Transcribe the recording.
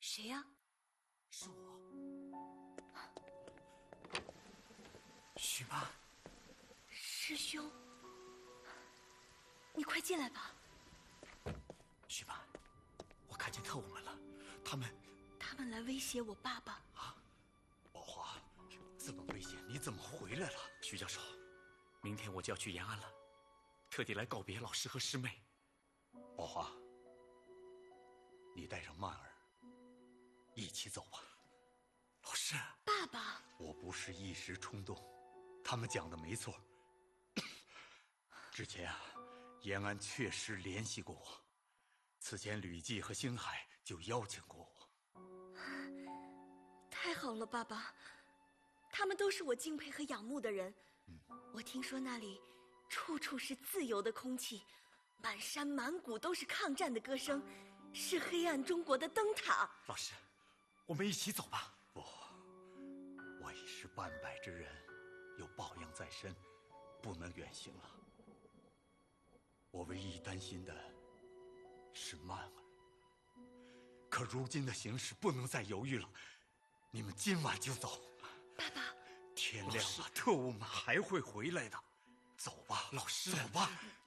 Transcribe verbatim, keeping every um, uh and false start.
谁呀？ 是我，许曼。 师兄，你快进来吧。 许曼，我看见特务们了，他们…… 他们来威胁我爸爸。 啊，宝华，这么危险，你怎么回来了？徐教授，明天我就要去延安了，特地来告别老师和师妹。宝华，你带上曼儿一起走吧。老师， 爸爸， 我不是一时冲动，他们讲的没错。之前啊，延安确实联系过我，此前吕季和星海就邀请过我。 太好了，爸爸，他们都是我敬佩和仰慕的人。嗯、我听说那里处处是自由的空气，满山满谷都是抗战的歌声，是黑暗中国的灯塔。 老师，我们一起走吧。不，我已是半百之人，有抱恙在身，不能远行了。我唯一担心的是曼儿，可如今的形势不能再犹豫了，你们今晚就走。 爸爸， 天亮了，特务们还会回来的。走吧，老师，走吧。